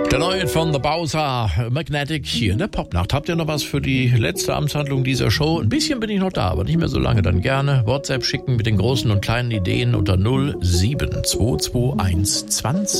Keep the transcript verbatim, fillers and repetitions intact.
Der neue von The Bowser, Magnetic, hier in der Popnacht. Habt ihr noch was für die letzte Amtshandlung dieser Show? Ein bisschen bin ich noch da, aber nicht mehr so lange. Dann gerne WhatsApp schicken mit den großen und kleinen Ideen unter null sieben zwei zwei eins zwanzig